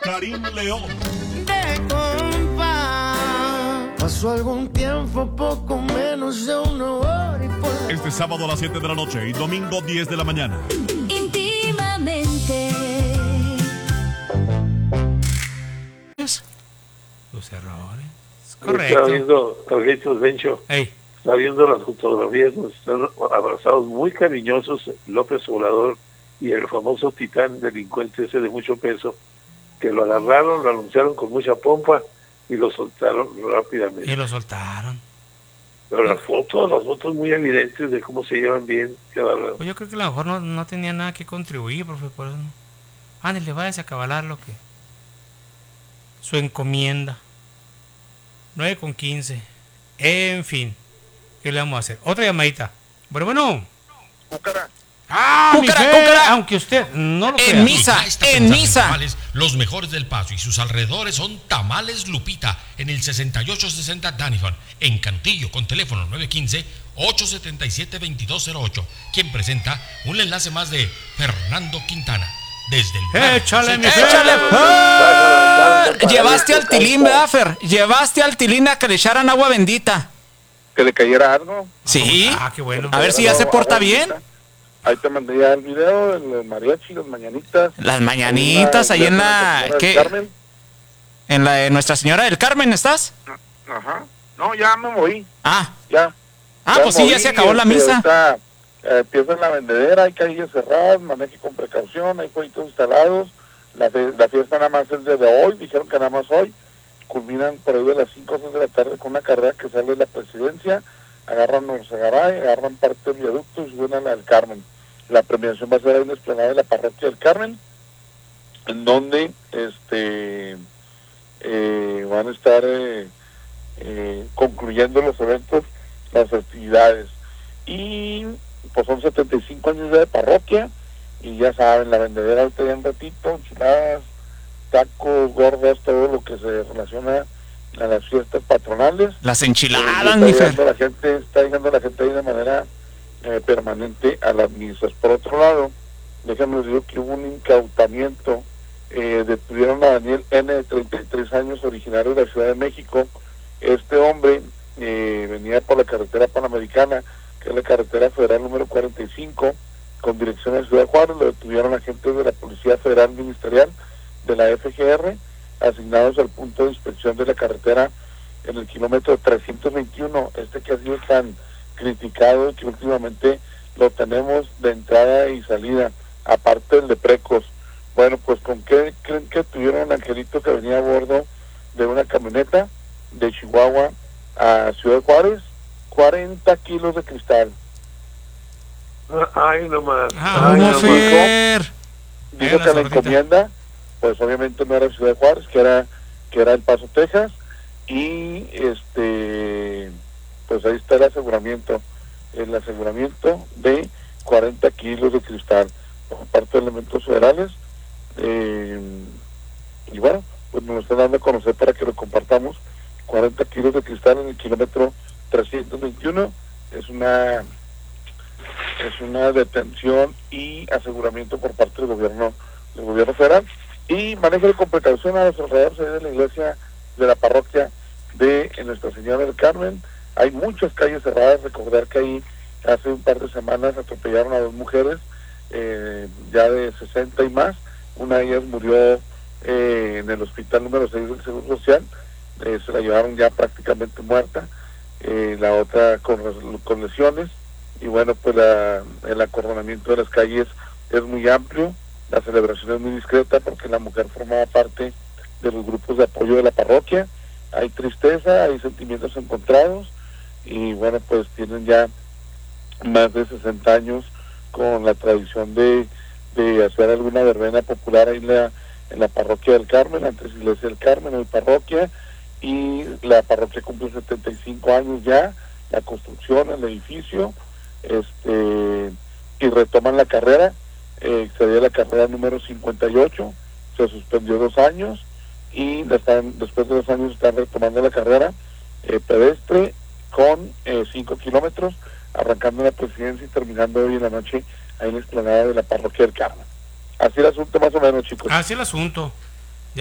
Karim León. De compa, pasó algún tiempo, poco menos de una hora y por... Este sábado a las 7 de la noche y domingo 10 de la mañana. Íntimamente. Los errores. Correcto. Está viendo Carlitos Bencho. Hey. Está viendo las fotografías donde están abrazados muy cariñosos López Obrador y el famoso titán delincuente ese de mucho peso, que lo agarraron, lo anunciaron con mucha pompa y lo soltaron rápidamente. Y lo soltaron. Pero las fotos muy evidentes de cómo se llevan bien cada lado. Pues yo creo que a lo mejor no tenía nada que contribuir, profe, por eso no. Ándale, váyase a cabalar lo que... Su encomienda. 9:15. En fin. ¿Qué le vamos a hacer? Otra llamadita. Bueno. Cúcara. Cúcara. Aunque usted no lo crea. En Misa. Tamales, los mejores del Paso y sus alrededores son Tamales Lupita en el 6860 Danifon, en Cantillo, con teléfono 915-877-2208. Quien presenta un enlace más de Fernando Quintana. Desde el... ¡Échale! Llevaste al Tilín, ¿verdad, Fer? Llevaste al Tilín a que le echaran agua bendita. ¿Que le cayera algo? Sí. Qué bueno. A ver si ya se porta bien. Ahí te mandé ya el video, el mariachi, las mañanitas. Las mañanitas, ahí en la... ¿Qué? Carmen. En la de Nuestra Señora del Carmen, ¿estás? Ajá. No, ya me moví. Ya. Pues sí, ya se acabó la misa. Ahorita, empieza la vendedera, hay calles cerradas, maneje con precaución, hay jueguitos instalados. La fiesta nada más es desde hoy, dijeron que nada más hoy. Culminan por ahí de las 5 o 6 de la tarde con una carrera que sale de la Presidencia, agarran Orzagaray, agarran parte del viaducto y suben a la del Carmen. La premiación va a ser en la explanada de la parroquia del Carmen, en donde van a estar concluyendo los eventos, las festividades. Y pues son 75 años ya de parroquia, y ya saben, la vendedera ahorita ya un ratito, enchiladas, tacos, gordas, todo lo que se relaciona a las fiestas patronales. Las enchiladas, mi Fer. Está llegando la gente ahí de manera permanente a las misas. Por otro lado, déjenme les digo que hubo un incautamiento. Detuvieron a Daniel N., de 33 años, originario de la Ciudad de México. Este hombre venía por la carretera panamericana, que es la carretera federal número 45, con dirección a Ciudad Juárez. Lo detuvieron agentes de la Policía Federal Ministerial de la FGR, asignados al punto de inspección de la carretera en el kilómetro 321, que ha sido tan criticado, que últimamente lo tenemos de entrada y salida, aparte del de Precos. Bueno, pues ¿con qué creen que tuvieron un angelito que venía a bordo de una camioneta de Chihuahua a Ciudad Juárez? 40 kilos de cristal. Ay, nomás. Dijo que la encomienda, pues obviamente no era Ciudad Juárez, que era El Paso, Texas, y pues ahí está el aseguramiento de 40 kilos de cristal por parte de elementos federales, y bueno, pues nos lo están dando a conocer para que lo compartamos. 40 kilos de cristal en el kilómetro 321 es una detención y aseguramiento por parte del gobierno federal. Y manejo con precaución a los alrededores de la iglesia de la parroquia de Nuestra Señora del Carmen. Hay muchas calles cerradas. Recordar que ahí hace un par de semanas atropellaron a 2 mujeres ya de 60 y más. Una de ellas murió en el hospital número 6 del Seguro Social. Se la llevaron ya prácticamente muerta. La otra con lesiones. Y bueno, pues el acordonamiento de las calles es muy amplio. La celebración es muy discreta porque la mujer formaba parte de los grupos de apoyo de la parroquia. Hay tristeza, hay sentimientos encontrados, y bueno, pues tienen ya más de 60 años con la tradición de hacer alguna verbena popular ahí en la parroquia del Carmen, antes Iglesia del Carmen, hoy parroquia, y la parroquia cumple 75 años ya, la construcción, el edificio, y retoman la carrera. Sería la carrera número 58, se suspendió 2 años, y después de 2 años están retomando la carrera pedestre con 5 kilómetros, arrancando la Presidencia y terminando hoy en la noche ahí en la explanada de la parroquia del Carmen. Así el asunto más o menos, chicos. Así el asunto.